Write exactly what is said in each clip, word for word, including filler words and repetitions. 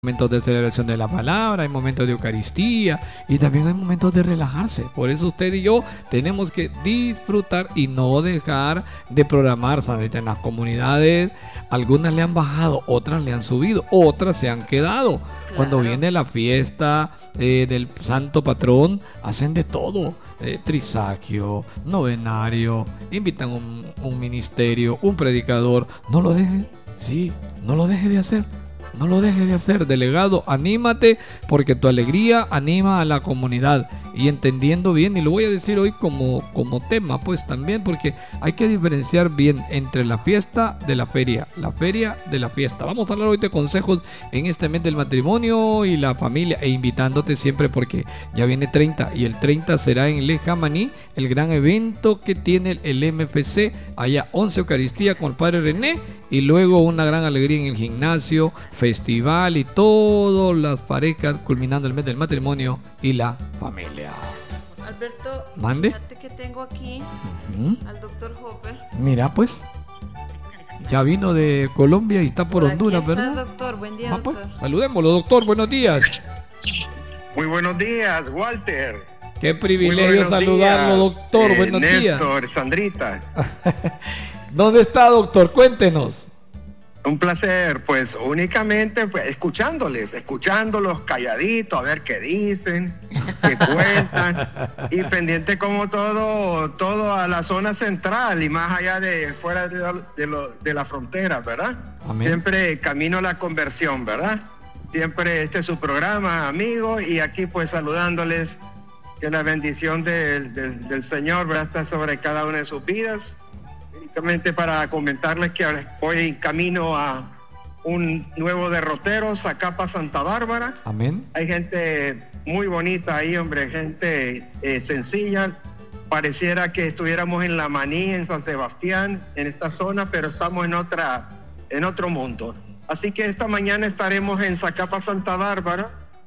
momentos de celebración de la palabra, hay momentos de Eucaristía y también hay momentos de relajarse. Por eso usted y yo tenemos que disfrutar y no dejar de programar. ¿Sabes? En las comunidades algunas le han bajado, otras le han subido, otras se han quedado. Claro. Cuando viene la fiesta eh, del santo patrón, hacen de todo, eh, trisagio, novenario, invitan un, un ministerio, un predicador. No lo deje, sí, no lo deje de hacer. No lo dejes de hacer, delegado, anímate, porque tu alegría anima a la comunidad. Y entendiendo bien, y lo voy a decir hoy como, como tema, pues también, porque hay que diferenciar bien entre la fiesta de la feria, la feria de la fiesta. Vamos a hablar hoy de consejos en este mes del matrimonio y la familia, e invitándote siempre porque ya viene treinta, y el treinta será en Le Jamaní, el gran evento que tiene el M F C, allá once Eucaristía con el Padre René, y luego una gran alegría en el gimnasio, festival y todas las parejas, culminando el mes del matrimonio y la familia. Alberto, ¿mande? Fíjate que tengo aquí uh-huh. al doctor Hopper. Mira, pues, ya vino de Colombia y está por, por Honduras, aquí está, ¿verdad? Doctor, buen día, ah, doctor. Pues, saludémoslo, doctor, buenos días. Muy buenos días, Walter. Qué privilegio saludarlo, días, doctor, eh, buenos Néstor, días. Néstor, Sandrita. ¿Dónde está, doctor? Cuéntenos. Un placer, pues únicamente pues, escuchándoles, escuchándolos calladitos, a ver qué dicen, qué cuentan, y pendiente como todo, todo a la zona central y más allá de fuera de, de, lo, de la frontera, ¿verdad? Amén. Siempre camino a la conversión, ¿verdad? Siempre este es su programa, amigos, y aquí pues saludándoles, que la bendición del, del, del Señor, ¿verdad? Está sobre cada una de sus vidas. Para comentarles que voy en camino a un nuevo derrotero, Zacapa Santa Bárbara. Amén. Hay gente muy bonita ahí, hombre, gente eh, sencilla. Pareciera que estuviéramos en La Maní, en San Sebastián, en esta zona, pero estamos en otra, en otro mundo. Así que esta mañana estaremos en Zacapa Santa Bárbara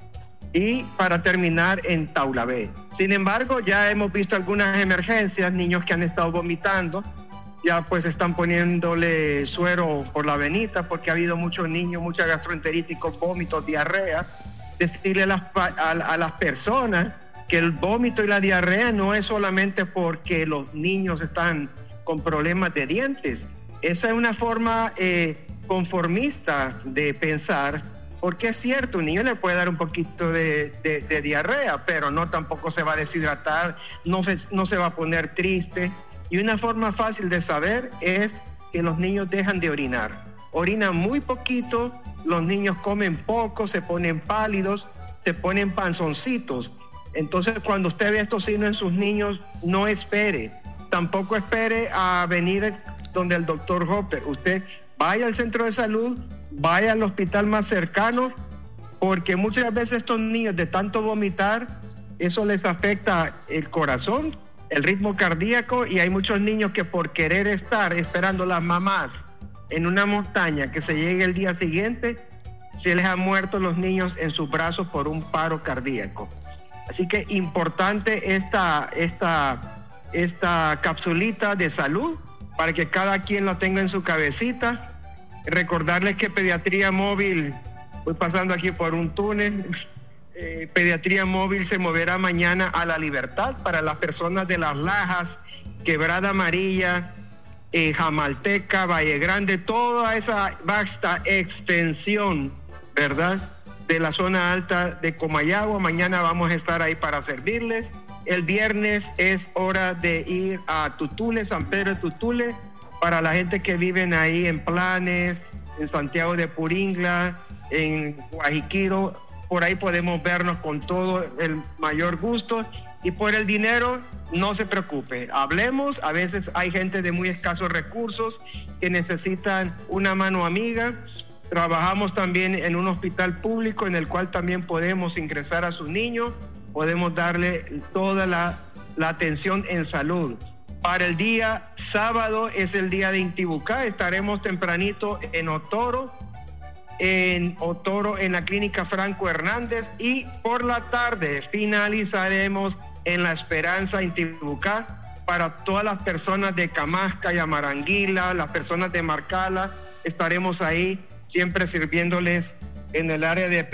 y para terminar en Taulabé. Sin embargo, ya hemos visto algunas emergencias, niños que han estado vomitando. Ya pues están poniéndole suero por la venita porque ha habido muchos niños, mucha gastroenteritis con vómitos, diarrea. Decirle a las, a, a las personas que el vómito y la diarrea no es solamente porque los niños están con problemas de dientes. Esa es una forma eh, conformista de pensar, porque es cierto, un niño le puede dar un poquito de, de, de diarrea, pero no tampoco se va a deshidratar, no, no se va a poner triste. Y una forma fácil de saber es que los niños dejan de orinar. Orinan muy poquito, los niños comen poco, se ponen pálidos, se ponen panzoncitos. Entonces, cuando usted ve estos signos en sus niños, no espere. Tampoco espere a venir donde el doctor Hopper. Usted vaya al centro de salud, vaya al hospital más cercano, porque muchas veces estos niños de tanto vomitar, eso les afecta el corazón, el ritmo cardíaco, y hay muchos niños que por querer estar esperando las mamás en una montaña que se llegue el día siguiente, se les han muerto los niños en sus brazos por un paro cardíaco. Así que importante esta, esta, esta capsulita de salud para que cada quien la tenga en su cabecita. Recordarles que Pediatría Móvil, voy pasando aquí por un túnel, Eh, Pediatría Móvil se moverá mañana a La Libertad para las personas de Las Lajas, Quebrada Amarilla, eh, Jamalteca, Valle Grande, toda esa vasta extensión, ¿verdad?, de la zona alta de Comayagua. Mañana vamos a estar ahí para servirles. El viernes es hora de ir a Tutule, San Pedro de Tutule, para la gente que viven ahí en Planes, en Santiago de Puringla, en Guajiquiro. Por ahí podemos vernos con todo el mayor gusto. Y por el dinero, no se preocupe. Hablemos. A veces hay gente de muy escasos recursos que necesitan una mano amiga. Trabajamos también en un hospital público en el cual también podemos ingresar a su niño. Podemos darle toda la, la atención en salud. Para el día sábado es el día de Intibucá. Estaremos tempranito en Otoro. en Otoro, en la clínica Franco Hernández, y por la tarde finalizaremos en La Esperanza, Intibucá, para todas las personas de Camasca y Amaranguila, las personas de Marcala. Estaremos ahí siempre sirviéndoles en el área de